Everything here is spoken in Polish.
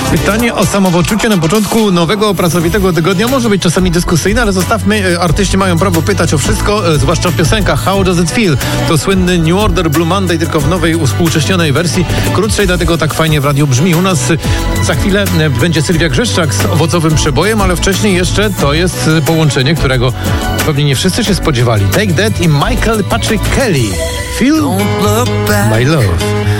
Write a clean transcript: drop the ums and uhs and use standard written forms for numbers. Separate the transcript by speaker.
Speaker 1: Pytanie o samopoczucie na początku nowego pracowitego tygodnia może być czasami dyskusyjne, ale zostawmy, artyści mają prawo pytać o wszystko, zwłaszcza w piosenkach. How Does It Feel? To słynny New Order Blue Monday, tylko w nowej, uspółcześnionej wersji, krótszej, dlatego tak fajnie w radiu brzmi. U nas za chwilę będzie Sylwia Grzeszczak z owocowym przebojem, ale wcześniej jeszcze to jest połączenie, którego pewnie nie wszyscy się spodziewali. Take That i Michael Patrick Kelly. Feel My Love.